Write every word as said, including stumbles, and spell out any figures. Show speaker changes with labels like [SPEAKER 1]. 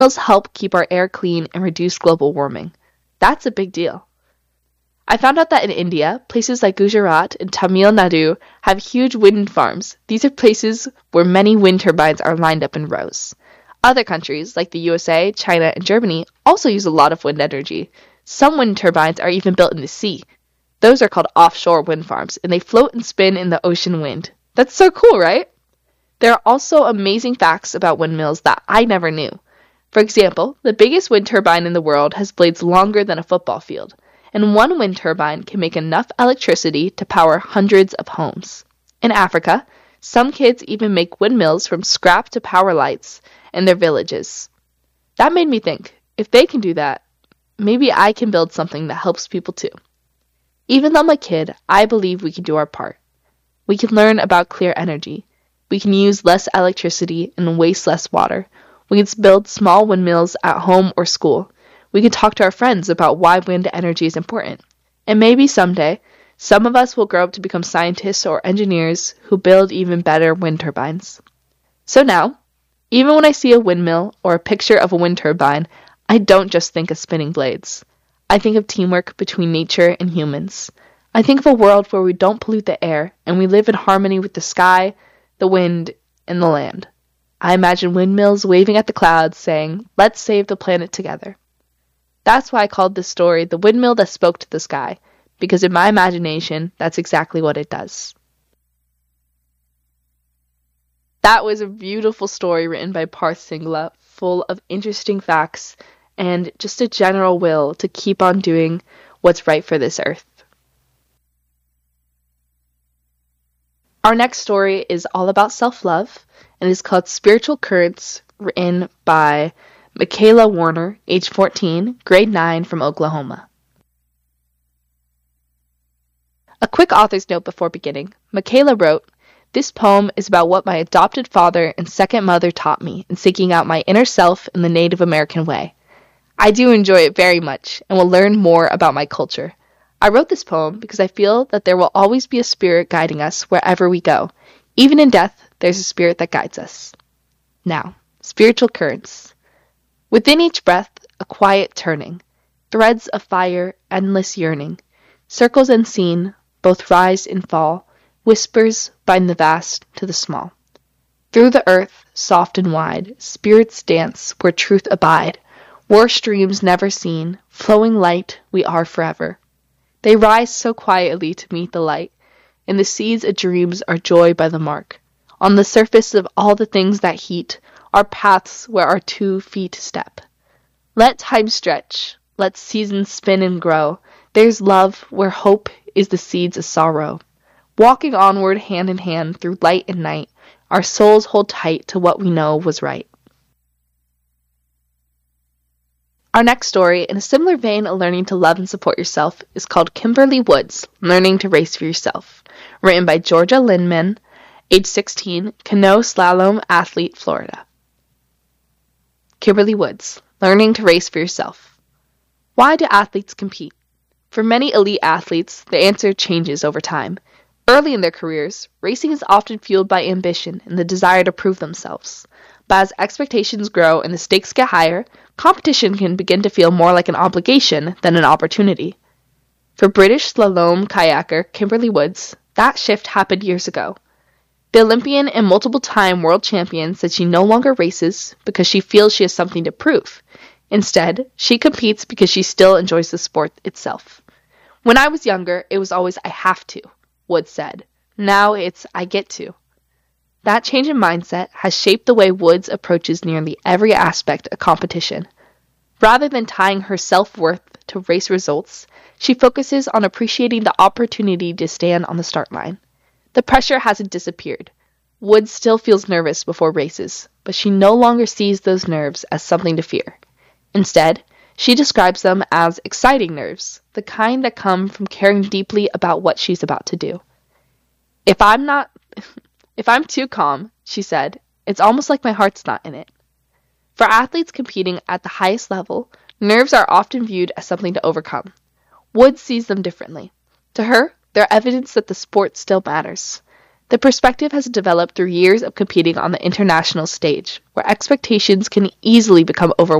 [SPEAKER 1] Windmills help keep our air clean and reduce global warming. That's a big deal. I found out that in India, places like Gujarat and Tamil Nadu have huge wind farms. These are places where many wind turbines are lined up in rows. Other countries, like the U S A, China, and Germany, also use a lot of wind energy. Some wind turbines are even built in the sea. Those are called offshore wind farms, and they float and spin in the ocean wind. That's so cool, right? There are also amazing facts about windmills that I never knew. For example, the biggest wind turbine in the world has blades longer than a football field, and one wind turbine can make enough electricity to power hundreds of homes. In Africa, some kids even make windmills from scrap to power lights in their villages. That made me think, if they can do that, maybe I can build something that helps people too. Even though I'm a kid, I believe we can do our part. We can learn about clear energy. We can use less electricity and waste less water. We can build small windmills at home or school. We can talk to our friends about why wind energy is important. And maybe someday, some of us will grow up to become scientists or engineers who build even better wind turbines. So now, even when I see a windmill or a picture of a wind turbine, I don't just think of spinning blades. I think of teamwork between nature and humans. I think of a world where we don't pollute the air and we live in harmony with the sky, the wind, and the land. I imagine windmills waving at the clouds saying, "Let's save the planet together." That's why I called this story The Windmill That Spoke to the Sky, because in my imagination, that's exactly what it does. That was a beautiful story written by Parth Singla, full of interesting facts and just a general will to keep on doing what's right for this earth. Our next story is all about self-love and is called Spiritual Currents, written by Michaela Warner, age fourteen, grade nine, from Oklahoma. A quick author's note before beginning. Michaela wrote, "This poem is about what my adopted father and second mother taught me in seeking out my inner self in the Native American way. I do enjoy it very much and will learn more about my culture. I wrote this poem because I feel that there will always be a spirit guiding us wherever we go. Even in death, there's a spirit that guides us." Now, spiritual currents. Within each breath, a quiet turning, threads of fire, endless yearning, circles unseen, both rise and fall, whispers bind the vast to the small. Through the earth, soft and wide, spirits dance where truth abide, war streams never seen, flowing light we are forever. They rise so quietly to meet the light, and the seeds of dreams are joy by the mark. On the surface of all the things that heat, are paths where our two feet step. Let time stretch, let seasons spin and grow. There's love where hope is the seeds of sorrow. Walking onward hand in hand through light and night, our souls hold tight to what we know was right. Our next story, in a similar vein of learning to love and support yourself, is called Kimberly Woods, Learning to Race for Yourself, written by Georgia Lindman, age sixteen, canoe slalom athlete, Florida. Kimberly Woods, Learning to Race for Yourself. Why do athletes compete? For many elite athletes, the answer changes over time. Early in their careers, racing is often fueled by ambition and the desire to prove themselves. But as expectations grow and the stakes get higher, competition can begin to feel more like an obligation than an opportunity. For British slalom kayaker Kimberly Woods, that shift happened years ago. The Olympian and multiple-time world champion said she no longer races because she feels she has something to prove. Instead, she competes because she still enjoys the sport itself. "When I was younger, it was always I have to," Woods said. "Now it's I get to." That change in mindset has shaped the way Woods approaches nearly every aspect of competition. Rather than tying her self-worth to race results, she focuses on appreciating the opportunity to stand on the start line. The pressure hasn't disappeared. Woods still feels nervous before races, but she no longer sees those nerves as something to fear. Instead, she describes them as exciting nerves, the kind that come from caring deeply about what she's about to do. If I'm not, if I'm too calm, she said, it's almost like my heart's not in it. For athletes competing at the highest level, nerves are often viewed as something to overcome. Woods sees them differently. To her, they're evidence that the sport still matters. The perspective has developed through years of competing on the international stage, where expectations can easily become overwhelming.